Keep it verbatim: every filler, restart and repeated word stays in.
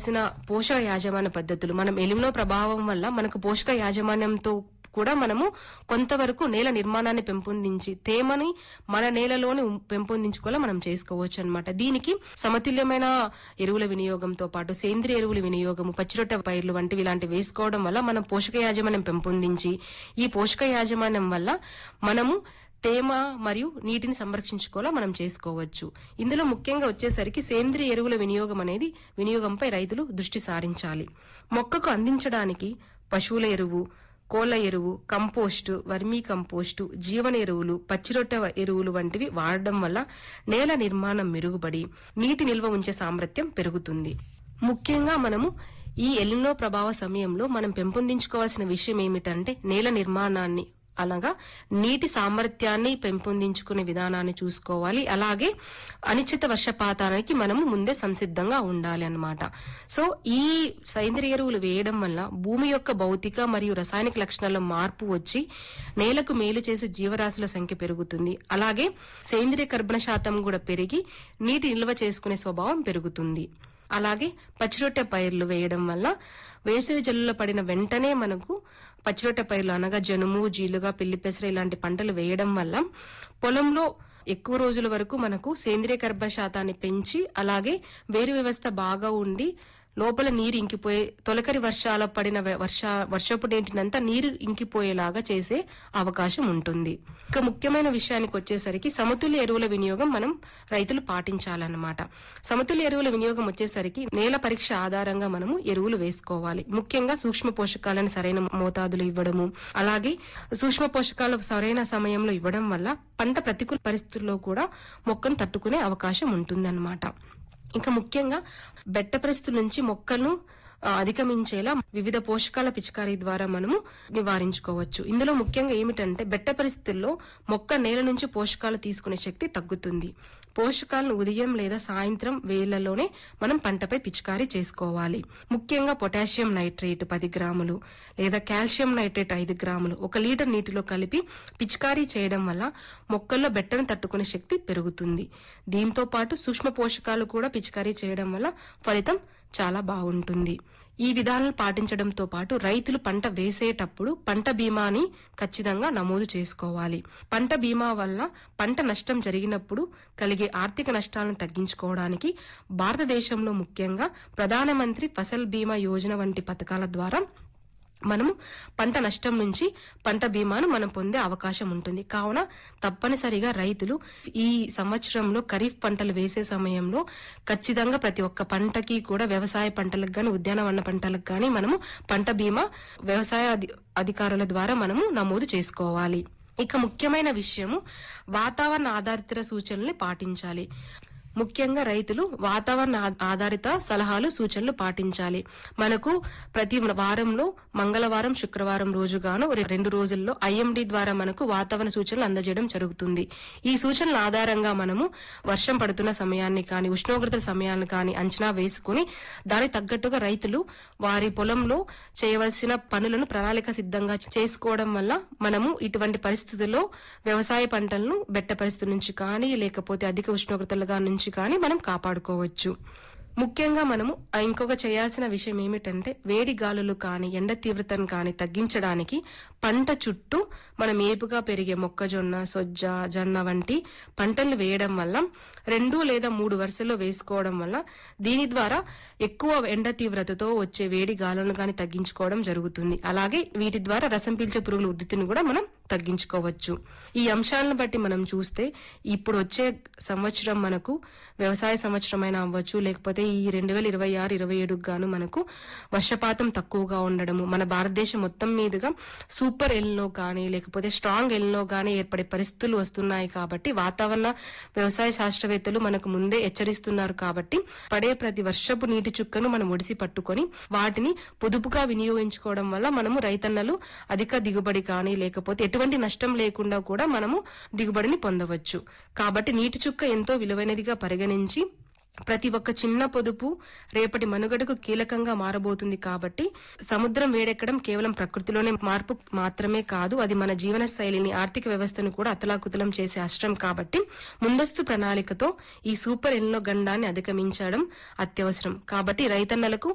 చేయాల్సిన పోషక యాజమాన్య పద్ధతులు, మనం ఎలిమినో ప్రభావం వల్ల మనకు పోషక యాజమాన్యంతో కూడా మనము కొంతవరకు నేల నిర్మాణాన్ని పెంపొందించి తేమని మన నేలలోని పెంపొందించుకోవాలా మనం చేసుకోవచ్చు అన్నమాట. దీనికి సమతుల్యమైన ఎరువుల వినియోగంతో పాటు సేంద్రియ ఎరువుల వినియోగము, పచ్చిరొట్ట పైర్లు వంటివి ఇలాంటివి వేసుకోవడం వల్ల మనం పోషక యాజమాన్యం పెంపొందించి ఈ పోషక యాజమాన్యం వల్ల మనము తేమ మరియు నీటిని సంరక్షించుకోవాలా మనం చేసుకోవచ్చు. ఇందులో ముఖ్యంగా వచ్చేసరికి సేంద్రియ ఎరువుల వినియోగం అనేది వినియోగంపై రైతులు దృష్టి సారించాలి. మొక్కకు అందించడానికి పశువుల ఎరువు, కోళ్ల ఎరువు, కంపోస్టు, వర్మీ కంపోస్టు, జీవన ఎరువులు, పచ్చిరొట్ట ఎరువులు వంటివి వాడడం వల్ల నేల నిర్మాణం మెరుగుపడి నీటి నిల్వ ఉంచే సామర్థ్యం పెరుగుతుంది. ముఖ్యంగా మనము ఈ ఎలినో ప్రభావ సమయంలో మనం పెంపొందించుకోవాల్సిన విషయం ఏమిటంటే నేల నిర్మాణాన్ని, అలాగా నీటి సామర్థ్యాన్ని పెంపొందించుకునే విధానాన్ని చూసుకోవాలి. అలాగే అనిశ్చిత వర్షపాతానికి మనము ముందే సంసిద్ధంగా ఉండాలి అన్నమాట. సో ఈ సేంద్రియ ఎరువులు వేయడం వల్ల భూమి యొక్క భౌతిక మరియు రసాయనిక లక్షణాల్లో మార్పు వచ్చి నేలకు మేలు చేసే జీవరాశుల సంఖ్య పెరుగుతుంది. అలాగే సేంద్రియ కర్బన శాతం కూడా పెరిగి నీటి నిల్వ చేసుకునే స్వభావం పెరుగుతుంది. అలాగే పచ్చిరొట్టె పైర్లు వేయడం వల్ల వేసవి జల్లులో పడిన వెంటనే మనకు పచ్చిరొట్టె పైర్లు అనగా జనుము, జీలుగా, పిల్లి పెసర ఇలాంటి పంటలు వేయడం వల్ల పొలంలో ఎక్కువ రోజుల వరకు మనకు సేంద్రియ కర్బన శాతాన్ని పెంచి అలాగే వేరు వ్యవస్థ బాగా ఉండి లోపల నీరు ఇంకిపోయే తొలకరి వర్షాల పడిన వర్ష వర్షపు నీటినంతా నీరు ఇంకిపోయేలాగా చేసే అవకాశం ఉంటుంది. ఇక ముఖ్యమైన విషయానికి వచ్చేసరికి సమతుల్య ఎరువుల వినియోగం మనం రైతులు పాటించాలన్నమాట. సమతుల్య ఎరువుల వినియోగం వచ్చేసరికి నేల పరీక్ష ఆధారంగా మనము ఎరువులు వేసుకోవాలి. ముఖ్యంగా సూక్ష్మ పోషకాలను సరైన మోతాదులు ఇవ్వడము, అలాగే సూక్ష్మ పోషకాలు సరైన సమయంలో ఇవ్వడం వల్ల పంట ప్రతికూల పరిస్థితుల్లో కూడా మొక్కను తట్టుకునే అవకాశం ఉంటుందన్నమాట. ఇంకా ముఖ్యంగా బెట్ట పరిస్థితుల నుంచి మొక్కలను అధిగమించేలా వివిధ పోషకాల పిచికారీ ద్వారా మనము నివారించుకోవచ్చు. ఇందులో ముఖ్యంగా ఏమిటంటే బెట్ట పరిస్థితుల్లో మొక్క నేల నుంచి పోషకాలు తీసుకునే శక్తి తగ్గుతుంది. పోషకాలను ఉదయం లేదా సాయంత్రం వేళ్లలోనే మనం పంటపై పిచికారీ చేసుకోవాలి. ముఖ్యంగా పొటాషియం నైట్రేట్ పది గ్రాములు లేదా కాల్షియం నైట్రేట్ ఐదు గ్రాములు ఒక లీటర్ నీటిలో కలిపి పిచికారీ చేయడం వల్ల మొక్కల్లో బెట్టను తట్టుకునే శక్తి పెరుగుతుంది. దీంతో పాటు సూక్ష్మ పోషకాలు కూడా పిచికారీ చేయడం వల్ల ఫలితం చాలా బాగుంటుంది. ఈ విధానాలు పాటించడంతో పాటు రైతులు పంట వేసేటప్పుడు పంట బీమాని ఖచ్చితంగా నమోదు చేసుకోవాలి. పంట బీమా వల్ల పంట నష్టం జరిగినప్పుడు కలిగే ఆర్థిక నష్టాలను తగ్గించుకోవడానికి భారతదేశంలో ముఖ్యంగా ప్రధానమంత్రి ఫసల్ బీమా యోజన వంటి పథకాల ద్వారా మనము పంట నష్టం నుంచి పంట బీమాను మనం పొందే అవకాశం ఉంటుంది. కావున తప్పనిసరిగా రైతులు ఈ సంవత్సరంలో ఖరీఫ్ పంటలు వేసే సమయంలో ఖచ్చితంగా ప్రతి ఒక్క పంటకి కూడా వ్యవసాయ పంటలకు గాని ఉద్యానవన పంటలకు గాని మనము పంట బీమా వ్యవసాయ అధికారుల ద్వారా మనము నమోదు చేసుకోవాలి. ఇక ముఖ్యమైన విషయము వాతావరణ ఆధారిత సూచనల్ని పాటించాలి. ముఖ్యంగా రైతులు వాతావరణ ఆధారిత సలహాలు సూచనలు పాటించాలి. మనకు ప్రతి వారంలో మంగళవారం, శుక్రవారం రోజుగాను రెండు రోజుల్లో ఐఎండీ ద్వారా మనకు వాతావరణ సూచనలు అందజేయడం జరుగుతుంది. ఈ సూచనల ఆధారంగా మనము వర్షం పడుతున్న సమయాన్ని కానీ ఉష్ణోగ్రతల సమయాన్ని కానీ అంచనా వేసుకుని దానికి తగ్గట్టుగా రైతులు వారి పొలంలో చేయవలసిన పనులను ప్రణాళిక సిద్ధంగా చేసుకోవడం వల్ల మనము ఇటువంటి పరిస్థితుల్లో వ్యవసాయ పంటలను బెట్ట పరిస్థితుల నుంచి కానీ లేకపోతే అధిక ఉష్ణోగ్రతలుగా నుంచి కానీ మనం కాపాడుకోవచ్చు. ముఖ్యంగా మనము ఇంకొక చేయాల్సిన విషయం ఏమిటంటే వేడి గాలులు కానీ ఎండ తీవ్రతను కానీ తగ్గించడానికి పంట చుట్టూ మనం ఏపుగా పెరిగే మొక్కజొన్న, సొజ్జ, జొన్న వంటి పంటలు వేయడం వల్ల రెండు లేదా మూడు వరుసల్లో వేసుకోవడం వల్ల దీని ద్వారా ఎక్కువ ఎండ తీవ్రతతో వచ్చే వేడి గాలులను కానీ తగ్గించుకోవడం జరుగుతుంది. అలాగే వీటి ద్వారా రసం పీల్చే పురుగుల ఉధృతిని కూడా మనం తగ్గించుకోవచ్చు. ఈ అంశాలను బట్టి మనం చూస్తే ఇప్పుడు వచ్చే సంవత్సరం మనకు వ్యవసాయ సంవత్సరం అయినా అవ్వచ్చు, లేకపోతే ఈ రెండు వేల ఇరవై ఆరు ఇరవై ఏడుకు గాను మనకు వర్షపాతం తక్కువగా ఉండడము, మన భారతదేశం మొత్తం మీదుగా సూపర్ ఎల్నో కానీ లేకపోతే స్ట్రాంగ్ ఎల్నో కానీ ఏర్పడే పరిస్థితులు వస్తున్నాయి. కాబట్టి వాతావరణ వ్యవసాయ శాస్త్రవేత్తలు మనకు ముందే హెచ్చరిస్తున్నారు. కాబట్టి పడే ప్రతి వర్షపు నీటి చుక్కను మనం ఒడిసి పట్టుకొని వాటిని పొదుపుగా వినియోగించుకోవడం వల్ల మనము రైతన్నలు అధిక దిగుబడి కానీ లేకపోతే ఎటువంటి నష్టం లేకుండా కూడా మనము దిగుబడిని పొందవచ్చు. కాబట్టి నీటి చుక్క ఎంతో విలువైనదిగా పరిగణించి ప్రతి ఒక్క చిన్న పొదుపు రేపటి మనుగడకు కీలకంగా మారబోతుంది. కాబట్టి సముద్రం వేడెక్కడం కేవలం ప్రకృతిలోనే మార్పు మాత్రమే కాదు, అది మన జీవన శైలిని, ఆర్థిక వ్యవస్థను కూడా అతలాకుతలం చేసే అస్త్రం. కాబట్టి ముందస్తు ప్రణాళికతో ఈ సూపర్ ఎల్నో గండాన్ని అధిగమించడం అత్యవసరం. కాబట్టి రైతన్నలకు